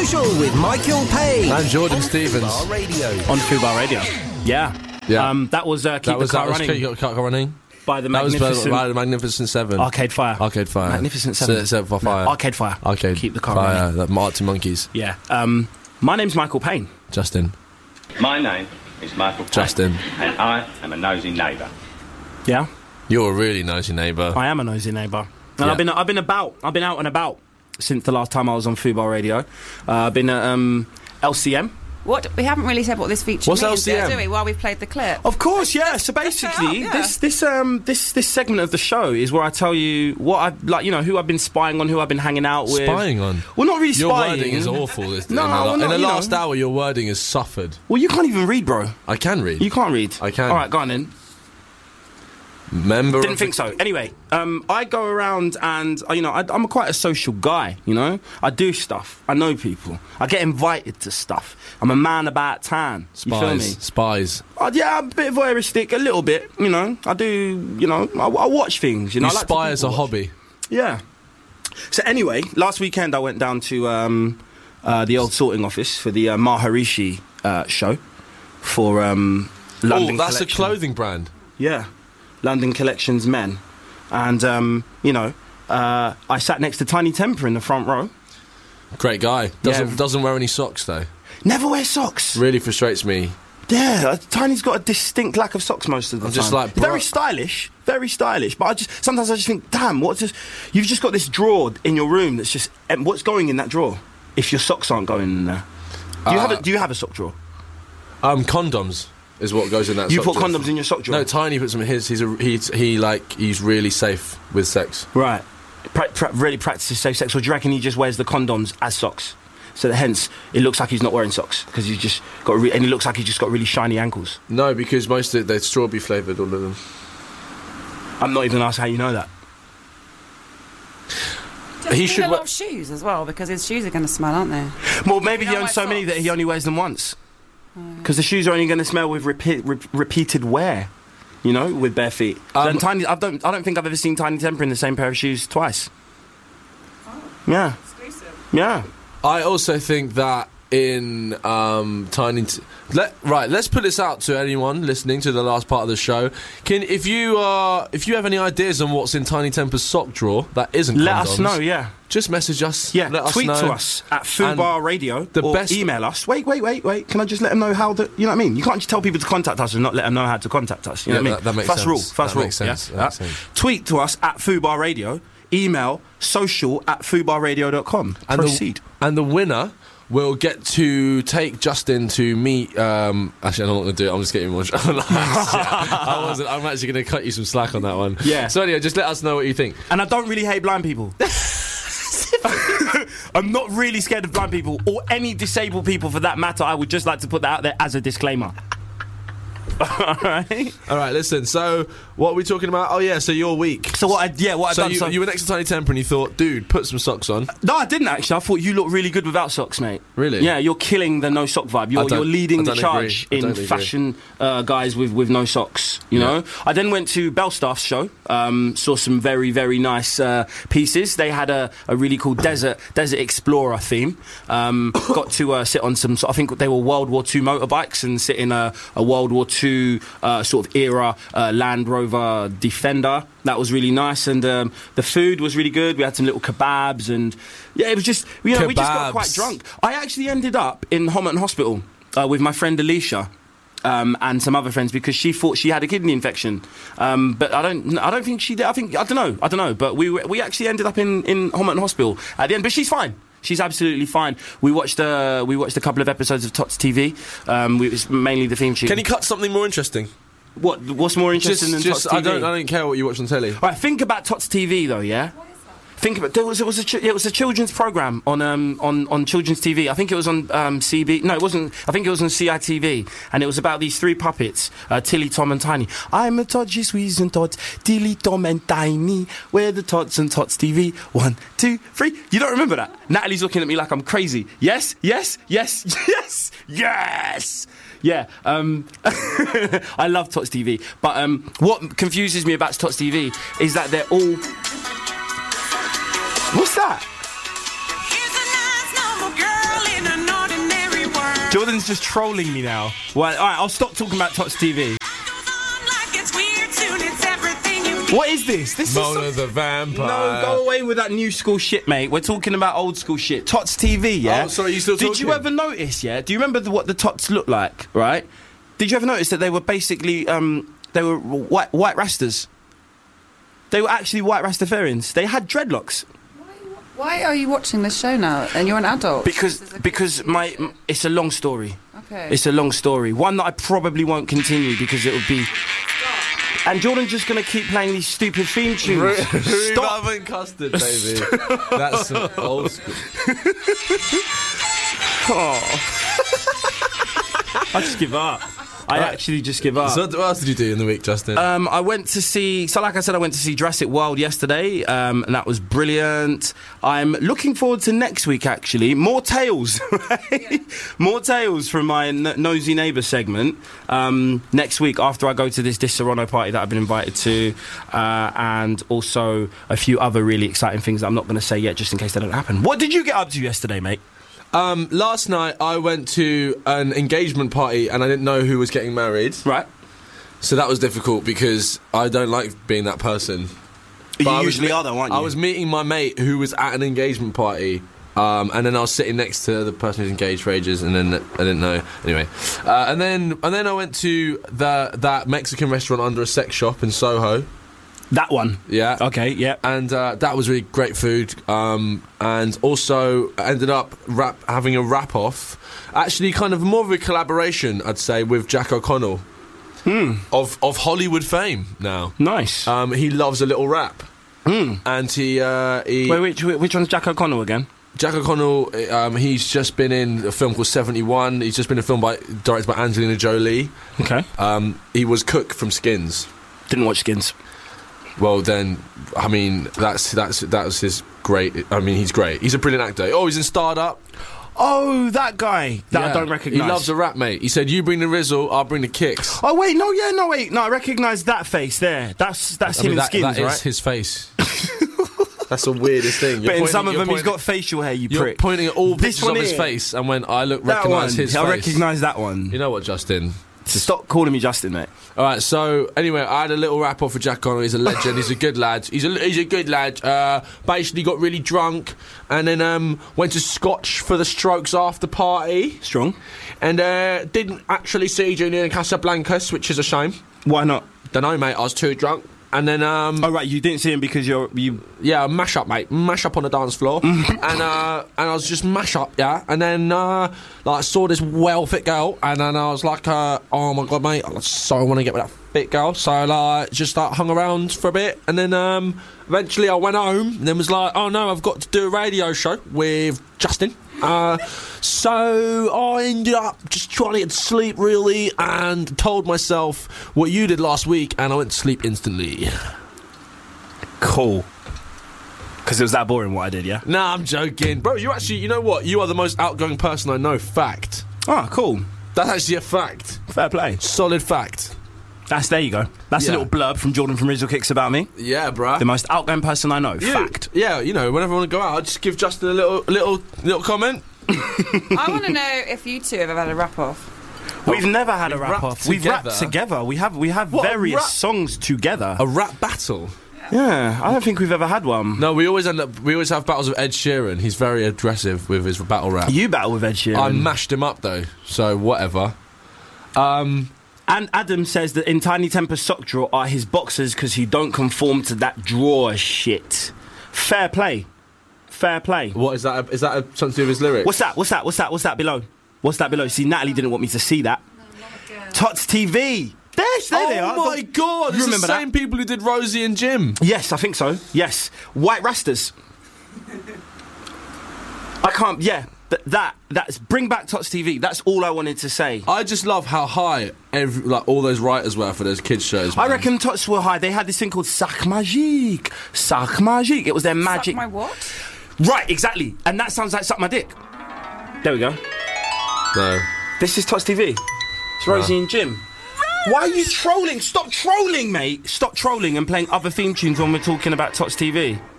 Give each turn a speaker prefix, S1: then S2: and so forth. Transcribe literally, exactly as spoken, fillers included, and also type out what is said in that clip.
S1: Social with Michael Payne
S2: and Jordan Stevens
S1: Fubar Radio.
S3: On Fubar Radio. Yeah.
S2: Yeah.
S3: Um, that was uh, Keep
S2: that
S3: the
S2: was,
S3: Car
S2: that was
S3: Running.
S2: Keep the Car Running.
S3: By the
S2: that
S3: Magnificent...
S2: was by the Magnificent Seven.
S3: Arcade Fire.
S2: Arcade Fire.
S3: Magnificent Seven.
S2: Se- Seven for Fire.
S3: No, Arcade Fire.
S2: Arcade
S3: Keep the Car
S2: Fire.
S3: Running.
S2: That Arctic Monkeys.
S3: Yeah. Um, my name's Michael Payne.
S2: Justin.
S4: My name is Michael Payne.
S2: Justin.
S4: And I am a nosy neighbour.
S3: Yeah?
S2: You're a really nosy neighbour.
S3: I am a nosy neighbour. And
S2: Yeah.
S3: I've been I've been about, I've been out and about since the last time I was on Fubar Radio. Uh, I've been at um, L C M.
S5: What we haven't really said what this feature
S2: What's
S5: means,
S2: L C M?
S5: yet, do we? While we've played the clip.
S3: Of course, yeah. So
S5: Let's go
S3: basically,
S5: out, yeah.
S3: this this um this this segment of the show is where I tell you what I've like, you know, who I've been spying on, who I've been hanging out with.
S2: Spying on?
S3: Well, not really
S2: Your
S3: spying.
S2: wording is awful. This,
S3: No,
S2: in the,
S3: well,
S2: in
S3: not,
S2: the
S3: you
S2: last
S3: know.
S2: hour, your wording has suffered.
S3: Well, you can't even read, bro.
S2: I can read.
S3: You can't read.
S2: I can.
S3: All right, go on then.
S2: Member
S3: Didn't
S2: of
S3: think so. Anyway, um, I go around and uh, you know I, I'm quite a social guy. You know, I do stuff. I know people. I get invited to stuff. I'm a man about town. You feel me?
S2: Spies. Spies.
S3: Uh, yeah, I'm a bit voyeuristic, a little bit. You know, I do. You know, I, I watch things. You know,
S2: You
S3: I like to
S2: spy as a
S3: people watch.
S2: hobby.
S3: Yeah. So anyway, last weekend I went down to um, uh, the old sorting office for the uh, Maharishi uh, show for um, London
S2: Oh, that's
S3: Collection.
S2: a clothing brand.
S3: Yeah, London Collections Men, and um, you know, uh, I sat next to Tiny Temper in the front row.
S2: Great guy. Doesn't
S3: Yeah.
S2: doesn't wear any socks though.
S3: Never wear socks.
S2: Really frustrates me.
S3: Yeah, uh, Tiny's got a distinct lack of socks most of the
S2: I'm
S3: time.
S2: just like,
S3: very
S2: bruh.
S3: stylish, very stylish. But I just sometimes I just think, damn, what's this? You've just got this drawer in your room that's just em- what's going in that drawer? If your socks aren't going in there, do you
S2: Uh,
S3: have a, do you have a sock drawer?
S2: Um, condoms is what goes in that.
S3: You
S2: sock
S3: put
S2: drawer.
S3: condoms in your sock drawer.
S2: No, Tiny puts them in his. He's a, he's he like he's really safe with sex.
S3: Right. Pra- pra- really practices safe sex, or do you reckon he just wears the condoms as socks? So that hence it looks like he's not wearing socks because he's just got re- and he looks like he's just got really shiny ankles.
S2: No, because most of they're strawberry flavoured, all of them.
S3: I'm not even asked how you know that.
S5: He
S2: He
S5: should
S2: should
S5: a
S2: wear-
S5: lot of shoes as well because his shoes are going to smell, aren't they?
S3: Well, maybe
S5: You
S3: he
S5: don't
S3: owns
S5: wear
S3: so many that
S5: socks?
S3: he only wears them once. Because the shoes are only going to smell with repeat, re- repeated wear, you know, with bare feet.
S2: Um,
S3: And Tiny, I don't, I don't think I've ever seen Tiny Temper in the same pair of shoes twice. Yeah, yeah.
S2: I also think that in um, Tiny. T- let, right, let's put this out to anyone listening to the last part of the show. Can if you uh, if you have any ideas on what's in Tiny Temper's sock drawer that isn't
S3: Let
S2: condoms,
S3: us know. Yeah,
S2: just message us.
S3: yeah.
S2: let
S3: Tweet
S2: us know.
S3: to us at Fubar Radio
S2: the
S3: or
S2: best-
S3: email us. Wait, wait, wait, wait. Can I just let them know how the? You know what I mean? You can't just tell people to contact us and not let them know how to contact us. You know
S2: Yeah,
S3: what I mean?
S2: that- that makes
S3: first
S2: sense.
S3: rule. First
S2: That
S3: rule.
S2: makes sense.
S3: Yeah?
S2: That makes
S3: Uh,
S2: sense.
S3: Tweet to us at Fubar Radio. Email social at fubar radio dot com.
S2: And
S3: Proceed.
S2: The, and the winner will get to take Justin to meet. Um, actually, I'm not going to do it. I'm just getting more. I wasn't. I'm actually going to cut you some slack on that one.
S3: Yeah.
S2: So anyway, just let us know what you think.
S3: And I don't really hate blind people. I'm not really scared of blind people or any disabled people for that matter. I would just like to put that out there as a disclaimer. Alright.
S2: All right, listen. So what are we talking about? Oh yeah. So your week.
S3: So what I yeah, what I've
S2: So
S3: done
S2: you,
S3: so
S2: you were next to Tiny Temper and you thought, dude, put some socks on.
S3: No, I didn't actually. I thought you look really good without socks, mate.
S2: Really?
S3: Yeah, you're killing the no sock vibe.
S2: I
S3: You're,
S2: don't-
S3: you're leading
S2: I
S3: the
S2: don't
S3: charge
S2: agree. I
S3: in
S2: don't agree.
S3: fashion uh, guys with, with no socks, you
S2: Yeah.
S3: know? I then went to Belstaff's show, um, saw some very, very nice uh, pieces. They had a, a really cool desert desert explorer theme. Um, got to uh, sit on some, I think they were World War Two motorbikes and sit in a, a World War Two uh, sort of era uh, Land Rover Defender. That was really nice, and um, the food was really good. We had some little kebabs, and yeah, it was just, you know, we just got
S2: Kebabs.
S3: quite drunk. I actually ended up in Homerton Hospital uh, with my friend Alicia. Um, and some other friends because she thought she had a kidney infection, um, but I don't. I don't think she did. I think I don't know. I don't know. But we we actually ended up in in Homerton Hospital at the end. But she's fine. She's absolutely fine. We watched uh, we watched a couple of episodes of Tots T V. Um, we, it's mainly the theme tune.
S2: Can you cut something more interesting?
S3: What What's more interesting
S2: Just,
S3: than
S2: just
S3: Tots T V?
S2: I don't. I don't care what you watch on telly.
S3: All right, think about Tots T V though, yeah. Think about there was it was a ch- it was a children's program on um on, on children's T V. I think it was on um C B. No, it wasn't. I think it was on C I T V, and it was about these three puppets: uh, Tilly, Tom, and Tiny. I'm a Todgy Squeeze and Tots, Tilly, Tom, and Tiny. We're the Tots and Tots T V. One, two, three. You don't remember that? Natalie's looking at me like I'm crazy. Yes, yes, yes, yes, yes. Yeah, um, I love Tots T V, but um, what confuses me about Tots T V is that they're all. What's that? Jordan's just trolling me now. Well, all right, I'll stop talking about Tots T V. What is this? This
S2: Mona
S3: is
S2: the Vampire.
S3: No, go away with that new school shit, mate. We're talking about old school shit. Tots T V, yeah?
S2: Oh, sorry, you still
S3: Did
S2: talking?
S3: you ever notice, yeah? Do you remember the, what the Tots looked like, right? Did you ever notice that they were basically, um, they were white, white Rastas? They were actually white Rastafarians. They had dreadlocks.
S5: Why are you watching this show now? And you're an adult.
S3: Because
S5: This is a-
S3: because my m- it's a long story.
S5: Okay.
S3: It's a long story. One that I probably won't continue because it would be. And Jordan's just gonna keep playing these stupid theme tunes. Stop.
S2: Rhubarb and custard, baby. That's some old school.
S3: I just give up. I
S2: Right.
S3: actually just give up.
S2: So what else did you do in the week, Justin?
S3: Um, I went to see, so like I said, I went to see Jurassic World yesterday, um, and that was brilliant. I'm looking forward to next week, actually. More tales, right? More tales from my n- Nosy Neighbour segment um, next week after I go to this Disaronno party that I've been invited to, uh, and also a few other really exciting things that I'm not going to say yet, just in case they don't happen. What did you get up to yesterday, mate?
S2: Um, last night I went to an engagement party and I didn't know who was getting married.
S3: Right.
S2: So that was difficult because I don't like being that person.
S3: You
S2: I was
S3: usually
S2: me-
S3: are though, aren't you?
S2: I was meeting my mate who was at an engagement party. Um, and then I was sitting next to the person who's engaged for ages, and then I didn't know. Anyway, uh, and then and then I went to the that Mexican restaurant under a sex shop in Soho.
S3: That one.
S2: Yeah.
S3: Okay, yeah.
S2: And uh, that was really great food. Um, and also ended up rap, having a wrap off. Actually, kind of more of a collaboration, I'd say, with Jack O'Connell of of Hollywood fame. Now,
S3: Nice.
S2: um, he loves a little rap, and he uh, he
S3: Wait, which, which one's Jack O'Connell again?
S2: Jack O'Connell. Um, he's just been in a film called seventy-one. He's just been in a film by directed by Angelina Jolie.
S3: Okay.
S2: Um, he was Cook from Skins.
S3: Didn't watch Skins.
S2: Well, then, I mean, that's that's that's his great. I mean, he's great. He's a brilliant actor. Oh, he's in Startup.
S3: Oh, that guy that I
S2: Yeah.
S3: don't recognise.
S2: He loves a rap, mate. He said, "You bring the rizzle, I'll bring the kicks."
S3: Oh wait, no, yeah, no, wait, no, I recognise that face there. That's that's
S2: I
S3: him
S2: mean,
S3: in
S2: that,
S3: Skins,
S2: that is
S3: right?
S2: his face. That's the weirdest thing. You're
S3: But in
S2: pointing-
S3: some of
S2: you're
S3: them, he's
S2: pointing-
S3: got facial hair. You
S2: You're
S3: prick.
S2: pointing at all
S3: This
S2: pictures
S3: one
S2: of his
S3: here.
S2: face, and when I look,
S3: That
S2: recognise
S3: one.
S2: his
S3: I
S2: face.
S3: recognise that one.
S2: You know what, Justin?
S3: Stop calling me Justin, mate.
S2: All right. So anyway, I had a little rap off with Jack Connor. He's a legend. He's a good lad. He's a he's a good lad. Uh, basically, got really drunk, and then um, went to Scotch for the Strokes after party,
S3: Strong.
S2: and uh, didn't actually see Junior in Casablancas, which is a shame.
S3: Why not?
S2: Don't know, mate. I was too drunk. And then, um,
S3: Oh right, you didn't see him because you're you.
S2: yeah, mash up, mate. Mash up on the dance floor. and uh, and I was just mash up, yeah. And then, uh, like, I saw this well fit girl, and then I was like, uh, oh my god, mate, I so want to get with that fit girl. So, like, just like hung around for a bit, and then um, eventually I went home, and then was like, oh no, I've got to do a radio show with Justin. Uh, so I ended up just trying to get to sleep, really, and told myself what you did last week, and I went to sleep instantly.
S3: Cool. Because it was that boring what I did, yeah.
S2: Nah, I'm joking. Bro, you actually, you know what? You are the most outgoing person I know. Fact.
S3: Ah, cool.
S2: That's actually a fact.
S3: Fair play.
S2: Solid fact.
S3: That's there you go. That's
S2: Yeah.
S3: a little blurb from Jordan from Rizzle Kicks about me.
S2: Yeah, bruh.
S3: The most outgoing person I know.
S2: You-
S3: Fact.
S2: Yeah, you know, whenever I want to go out, I just give Justin a little, little, little comment.
S5: I want to know if you two have ever had a rap off.
S3: We've never had a
S2: We've
S3: rap
S2: rapped
S3: off. We've rapped
S2: together.
S3: together. We have we have
S2: What, a
S3: various
S2: rap-
S3: songs together.
S2: A rap battle.
S3: Yeah, I don't think we've ever had one.
S2: No, we always end up. We always have battles with Ed Sheeran. He's very aggressive with his battle rap.
S3: You battle with Ed Sheeran.
S2: I mashed him up though, so whatever. Um,
S3: And Adam says that in Tiny Temper's sock drawer are his boxers because he don't conform to that drawer shit. Fair play. Fair play.
S2: what is that? Is that a, something to do with his lyrics?
S3: What's that? What's that? What's that? What's that below? What's that below? See, Natalie didn't want me to see that. Tots T V. There, there they
S2: Oh
S3: are.
S2: my
S3: Don't-
S2: god!
S3: You
S2: It's
S3: remember
S2: the
S3: that?
S2: same people who did Rosie and Jim.
S3: Yes, I think so. Yes. White Rastas. I can't, yeah. Th- that, that's, bring back Tots T V. That's all I wanted to say.
S2: I just love how high every, like all those writers were for those kids shows.
S3: I
S2: man.
S3: reckon Tots were high. They had this thing called Sac Magique. Sac Magique. It was their magic.
S5: Suck my what?
S3: Right, exactly. And that sounds like Suck My Dick. There we go.
S2: No.
S3: This is Tots T V. It's Rosie and Jim. Why are you trolling? Stop trolling, mate. Stop trolling and playing other theme tunes when we're talking about Tots T V.